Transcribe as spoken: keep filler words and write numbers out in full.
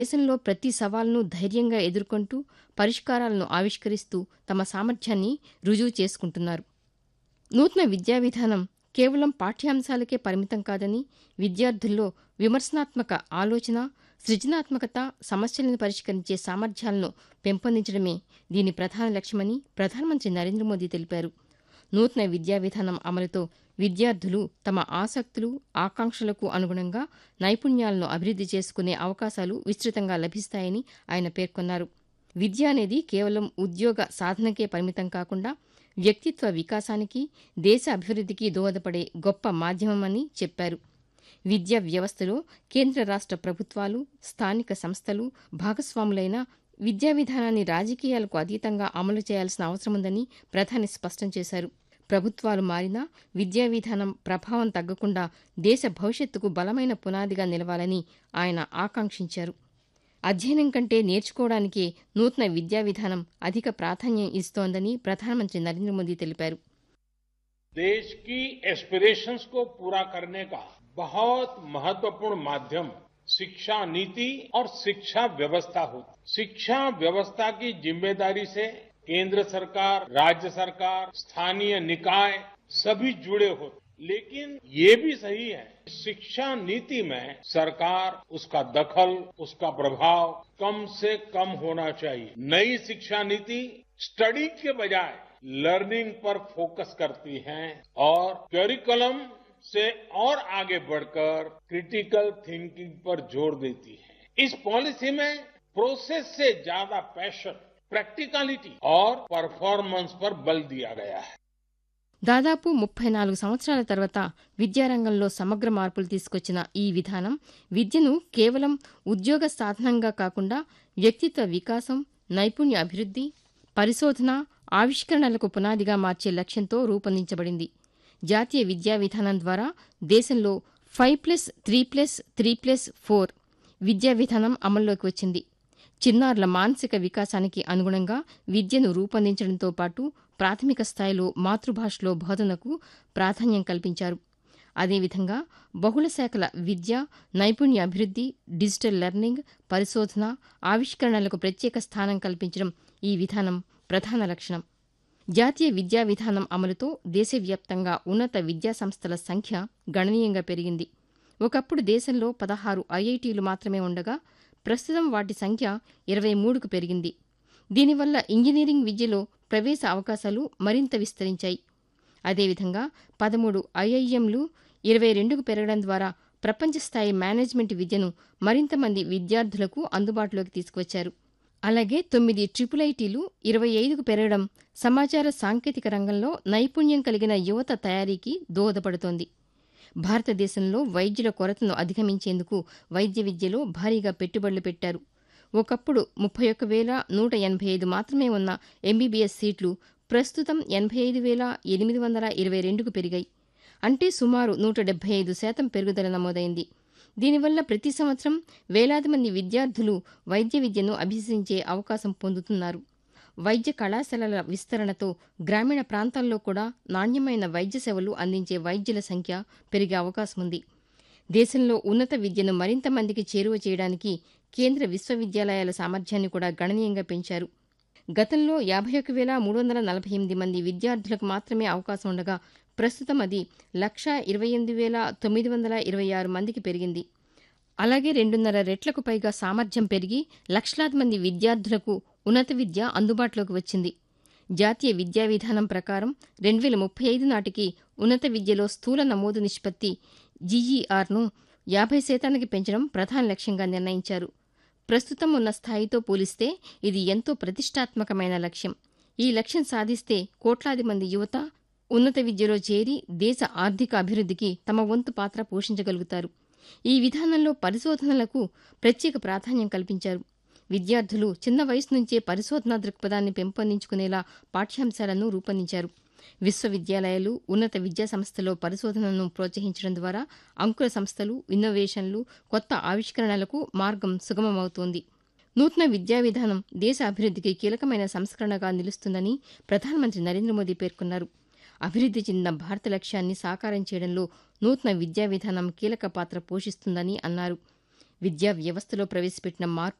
దేశంలో ప్రతి సవాలును ధైర్యంగా ఎదుర్కొంటూ పరిష్కారాలను ఆవిష్కరిస్తూ తమ సామర్థ్యాన్ని రుజువు చేసుకుంటున్నారు. నూతన విద్యా విధానం కేవలం పాఠ్యాంశాలకే పరిమితం కాదని, విద్యార్థుల్లో విమర్శనాత్మక ఆలోచన, సృజనాత్మకత, సమస్యలను పరిష్కరించే సామర్థ్యాలను పెంపొందించడమే దీని ప్రధాన లక్ష్యమని ప్రధానమంత్రి నరేంద్ర మోదీ తెలిపారు. నూతన విద్యా విధానం అమలుతో విద్యార్థులు తమ ఆసక్తులు, ఆకాంక్షలకు అనుగుణంగా నైపుణ్యాలను అభివృద్ది చేసుకునే అవకాశాలు విస్తృతంగా లభిస్తాయని ఆయన పేర్కొన్నారు. విద్య అనేది కేవలం ఉద్యోగ సాధనకే పరిమితం కాకుండా వ్యక్తిత్వ వికాసానికి, దేశ అభివృద్దికి దోహదపడే గొప్ప మాధ్యమమని చెప్పారు. విద్యా వ్యవస్థలో కేంద్ర రాష్ట్ర ప్రభుత్వాలు, స్థానిక సంస్థలు భాగస్వాములైన విద్యా విధానాన్ని రాజకీయాలకు అతీతంగా అమలు చేయాల్సిన అవసరముందని ప్రధాని స్పష్టం చేశారు. ప్రభుత్వాలు మారినా విద్యా విధానం ప్రభావం తగ్గకుండా దేశ భవిష్యత్తుకు బలమైన పునాదిగా నిలవాలని ఆయన ఆకాంక్షించారు. అధ్యయనం కంటే నేర్చుకోవడానికే నూతన విద్యా విధానం అధిక ప్రాధాన్యం ఇస్తోందని ప్రధానమంత్రి నరేంద్ర మోదీ తెలిపారు. देश की एस्पिरेशंस को पूरा करने का बहुत महत्वपूर्ण माध्यम शिक्षा नीति और शिक्षा व्यवस्था होती है। शिक्षा व्यवस्था की जिम्मेदारी से केंद्र सरकार, राज्य सरकार, स्थानीय निकाय सभी जुड़े होते, लेकिन ये भी सही है शिक्षा नीति में सरकार, उसका दखल, उसका प्रभाव कम से कम होना चाहिए। नई शिक्षा नीति स्टडी के बजाय लर्निंग पर फोकस करती है और करिकुलम से और आगे बढ़कर क्रिटिकल थिंकिंग पर जोर देती है। इस पॉलिसी में प्रोसेस से ज्यादा पैशन, प्रैक्टिकलिटी और परफॉर्मेंस पर बल दिया गया है. దాదాపు ముప్పై నాలుగు సంవత్సరాల తర్వాత విద్యారంగంలో సమగ్ర మార్పులు తీసుకొచ్చిన ఈ విధానం విద్యను కేవలం ఉద్యోగ సాధనంగా కాకుండా వ్యక్తిత్వ వికాసం, నైపుణ్య అభివృద్ది, పరిశోధన, ఆవిష్కరణలకు పునాదిగా మార్చే లక్ష్యంతో రూపొందించబడింది. జాతీయ విద్యా విధానం ద్వారా దేశంలో five plus three plus three plus four విద్యా విధానం అమల్లోకి వచ్చింది. చిన్నారుల మానసిక వికాసానికి అనుగుణంగా విద్యను రూపొందించడంతో పాటు ప్రాథమిక స్థాయిలో మాతృభాషలో బోధనకు ప్రాధాన్యం కల్పించారు. అదేవిధంగా బహుళ శాఖల విద్య, నైపుణ్య అభివృద్ది, డిజిటల్ లెర్నింగ్, పరిశోధన, ఆవిష్కరణలకు ప్రత్యేక స్థానం కల్పించడం ఈ విధానం ప్రధాన లక్షణం. జాతీయ విద్యా విధానం అమలుతో దేశవ్యాప్తంగా ఉన్నత విద్యాసంస్థల సంఖ్య గణనీయంగా పెరిగింది. ఒకప్పుడు దేశంలో పదహారు ఐఐటీలు మాత్రమే ఉండగా ప్రస్తుతం వాటి సంఖ్య ఇరవై మూడుకు పెరిగింది. దీనివల్ల ఇంజనీరింగ్ విద్యలో ప్రవేశ అవకాశాలు మరింత విస్తరించాయి. అదేవిధంగా పదమూడు ఐఐఎంలు ఇరవై రెండుకు పెరగడం ద్వారా ప్రపంచ స్థాయి మేనేజ్మెంట్ విద్యను మరింత మంది విద్యార్థులకు అందుబాటులోకి తీసుకువచ్చారు. అలాగే తొమ్మిది ట్రిపుల్ ఐటీలు ఇరవై ఐదుకు పెరగడం సమాచార సాంకేతిక రంగంలో నైపుణ్యం కలిగిన యువత తయారీకి దోహదపడుతోంది. భారతదేశంలో వైద్యుల కొరతను అధిగమించేందుకు వైద్య విద్యలో భారీగా పెట్టుబడులు పెట్టారు. ఒకప్పుడు ముప్పై ఒక్క వేల నూట ఎనభై ఐదు మాత్రమే ఉన్న ఎంబీబీఎస్ సీట్లు ప్రస్తుతం ఎనభై ఐదు వేల ఎనిమిది వందల ఇరవై రెండుకు పెరిగాయి. అంటే సుమారు నూట డెబ్బై ఐదు శాతం పెరుగుదల నమోదైంది. దీనివల్ల ప్రతి సంవత్సరం వేలాది మంది విద్యార్థులు వైద్య విద్యను అభ్యసించే అవకాశం పొందుతున్నారు. వైద్య కళాశాలల విస్తరణతో గ్రామీణ ప్రాంతాల్లో కూడా నాణ్యమైన వైద్య సేవలు అందించే వైద్యుల సంఖ్య పెరిగే అవకాశం ఉంది. దేశంలో ఉన్నత విద్యను మరింత మందికి చేరువ చేయడానికి కేంద్ర విశ్వవిద్యాలయాల సామర్థ్యాన్ని కూడా గణనీయంగా పెంచారు. గతంలో యాభై ఒక్క వేల మూడు వందల నలభై ఎనిమిది మంది విద్యార్థులకు మాత్రమే అవకాశం ఉండగా ప్రస్తుతం అది లక్ష ఇరవై ఎనిమిది వేల తొమ్మిది వందల ఇరవై ఆరు మందికి పెరిగింది. అలాగే రెండున్నర రెట్లకు పైగా సామర్థ్యం పెరిగి లక్షలాది మంది విద్యార్థులకు ఉన్నత విద్య అందుబాటులోకి వచ్చింది. జాతీయ విద్యా విధానం ప్రకారం రెండు వేల ముప్పై ఐదు నాటికి ఉన్నత విద్యలో స్థూల నమోదు నిష్పత్తి జీఈఆర్ను యాభై శాతానికి పెంచడం ప్రధాన లక్ష్యంగా నిర్ణయించారు. ప్రస్తుతం ఉన్న స్థాయితో పోలిస్తే ఇది ఎంతో ప్రతిష్టాత్మకమైన లక్ష్యం. ఈ లక్ష్యం సాధిస్తే కోట్లాది మంది యువత ఉన్నత విద్యలో చేరి దేశ ఆర్థిక అభివృద్దికి తమ వంతు పాత్ర పోషించగలుగుతారు. ఈ విధానంలో పరిశోధనలకు ప్రత్యేక ప్రాధాన్యం కల్పించారు. విద్యార్థులు చిన్న వయసు నుంచే పరిశోధనా దృక్పథాన్ని పెంపొందించుకునేలా పాఠ్యాంశాలను రూపొందించారు. విశ్వవిద్యాలయాలు, ఉన్నత విద్యాసంస్థలో పరిశోధనను ప్రోత్సహించడం ద్వారా అంకుర సంస్థలు, ఇన్నోవేషన్లు, కొత్త ఆవిష్కరణలకు మార్గం సుగమమవుతోంది. నూతన విద్యా విధానం దేశ అభివృద్దికి కీలకమైన సంస్కరణగా నిలుస్తుందని ప్రధానమంత్రి నరేంద్ర మోదీ పేర్కొన్నారు. అభివృద్ది చెందిన భారత లక్ష్యాన్ని సాకారం చేయడంలో నూతన విద్యా విధానం కీలక పాత్ర పోషిస్తుందని అన్నారు. విద్యా వ్యవస్థలో ప్రవేశపెట్టిన మార్పు